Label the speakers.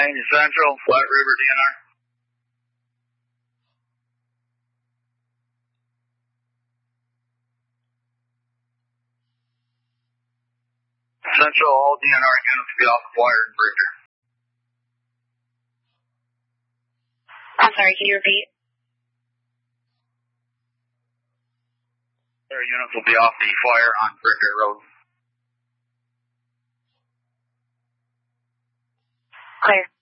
Speaker 1: Central, Flat River DNR. Central, all DNR units be off the wire in Bridger.
Speaker 2: I'm sorry, can you repeat?
Speaker 1: Their units will be off the fire on Bridger Road.
Speaker 2: Clear.